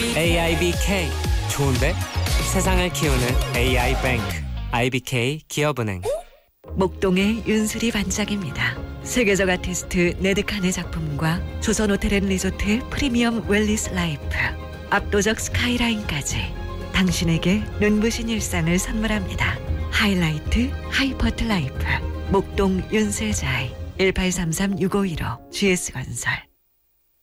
AIBK 좋은데? 세상을 키우는 AI뱅크 IBK 기업은행. 목동의 윤슬이 반짝입니다. 세계적 아티스트 네드칸의 작품과 조선호텔앤리조트 프리미엄 웰리스 라이프, 압도적 스카이라인까지 당신에게 눈부신 일상을 선물합니다. 하이라이트 하이퍼트 라이프 목동 윤슬자이 1833-6515 GS건설.